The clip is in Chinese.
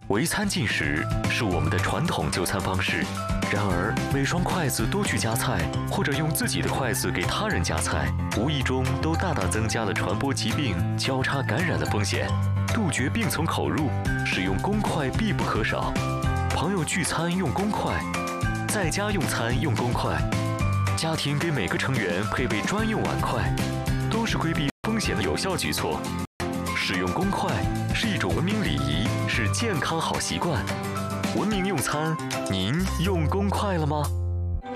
围餐进食是我们的传统就餐方式，然而每双筷子都去夹菜，或者用自己的筷子给他人夹菜，无意中都大大增加了传播疾病、交叉感染的风险。杜绝病从口入，使用公筷必不可少。朋友聚餐用公筷，在家用餐用公筷，家庭给每个成员配备专用碗筷，都是规避风险的有效举措。使用公筷是一种文明礼仪，是健康好习惯。文明用餐，您用公筷了吗？